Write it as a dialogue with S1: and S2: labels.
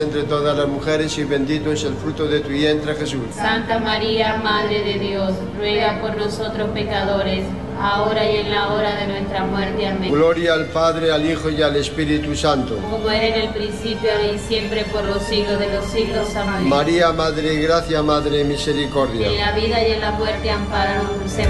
S1: entre todas las mujeres y bendito es el fruto de tu vientre, Jesús.
S2: Santa María, Madre de Dios, ruega por nosotros pecadores, ahora y en la hora de nuestra muerte. Amén.
S1: Gloria al Padre, al Hijo y al Espíritu Santo.
S2: Como era en el principio, ahora y siempre, por los siglos de los siglos. Amén.
S1: María, Madre de Gracia, Madre de Misericordia.
S2: En la vida y en la muerte, ampáranos, Dulce